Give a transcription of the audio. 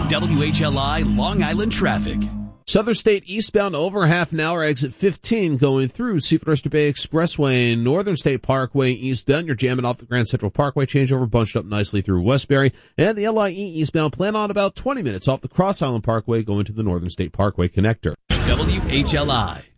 WHLI Long Island traffic. Southern State eastbound over half an hour, exit 15 going through Seaford Oyster Bay Expressway and Northern State Parkway eastbound. You're jamming off the Grand Central Parkway changeover, bunched up nicely through Westbury. And the LIE eastbound, plan on about 20 minutes off the Cross Island Parkway going to the Northern State Parkway connector. WHLI.